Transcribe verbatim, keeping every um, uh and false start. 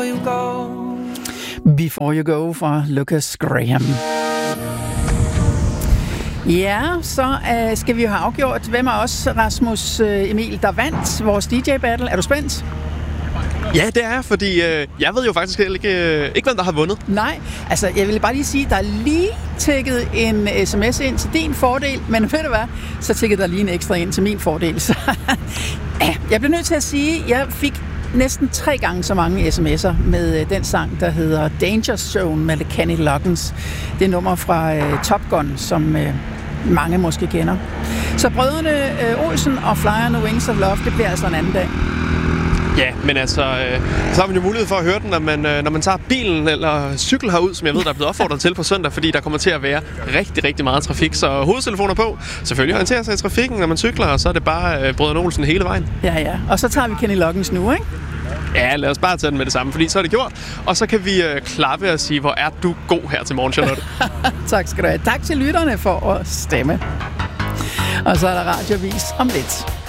Before You Go fra Lucas Graham. Ja, så øh, skal vi jo have afgjort, hvem er os, Rasmus øh, Emil, der vandt vores D J-battle. Er du spændt? Ja, det er, fordi øh, jeg ved jo faktisk ikke, øh, ikke, hvem der har vundet. Nej, altså jeg vil bare lige sige, der er lige tækket en sms ind til din fordel, men ved du hvad, så tækkede der lige en ekstra ind til min fordel. Så ja, jeg bliver nødt til at sige, at jeg fik næsten tre gange så mange sms'er med den sang, der hedder Danger Zone med Kenny Loggins. Det er nummer fra uh, Top Gun, som uh, mange måske kender. Så brødrene uh, Olsen og Fly on the Wings of Love, det bliver altså en anden dag. Ja, men altså, øh, så har man jo mulighed for at høre den, når man, øh, når man tager bilen eller cykel herud, som jeg ved, der er blevet opfordret til på søndag, fordi der kommer til at være rigtig, rigtig meget trafik. Så hovedtelefoner på, selvfølgelig orienterer sig i trafikken, når man cykler, og så er det bare øh, brødrene Olsen hele vejen. Ja, ja. Og så tager vi Kenny Loggins nu, ikke? Ja, lad os bare tage den med det samme, fordi så er det gjort. Og så kan vi øh, klappe og sige, hvor er du god her til morgen, Charlotte. Tak skal du have. Tak til lytterne for at stemme. Og så er der radiovis om lidt.